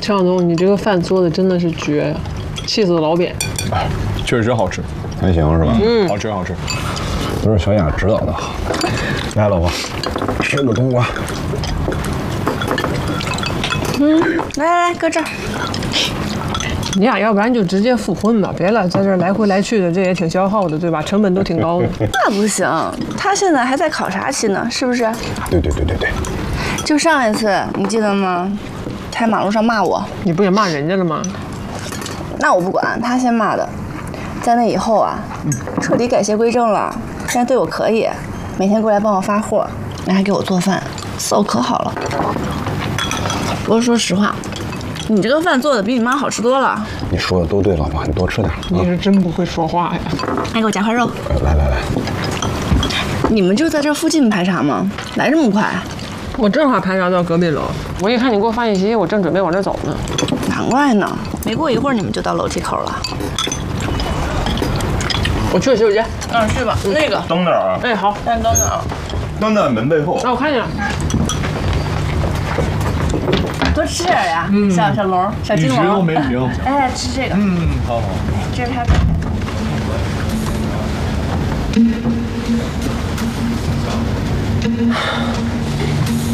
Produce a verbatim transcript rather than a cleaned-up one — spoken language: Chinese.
向总，你这个饭做的真的是绝，气死老扁。 哎，确实好吃， 还行是吧？ 嗯，好吃好吃。 都是小雅指导的好。来，老婆，吃个冬瓜。 嗯，来来来，搁这儿。 你俩要不然就直接复婚吧，别了，在这儿来回来去的，这也挺消耗的，对吧？成本都挺高的。 那不行，他现在还在考察期呢，是不是？ 对对对对对。 就上一次，你记得吗？他在马路上骂我， 你不也骂人家了吗？ 那我不管，他先骂的。在那以后啊，彻底改邪归正了，现在对我可以，每天过来帮我发货，还给我做饭，伺候可好了。不过说实话，你这个饭做的比你妈好吃多了。 你说的都对，老婆，你多吃点。 你是真不会说话呀！ 来，给我夹块肉。 来来来。 你们就在这附近排查吗？来这么快？ 我正好排查到隔壁楼，我一看你给我发信息，我正准备往这走呢。 难怪呢，没过一会儿你们就到楼梯口了。 我去洗手间。 嗯，去吧。那个灯哪儿啊？ 哎，好， 但灯哪儿？ 灯在门背后。 让我看见了。 多吃点呀，小小龙，小金龙。 一直都没停。 哎，吃这个。 嗯，好好。 这是他。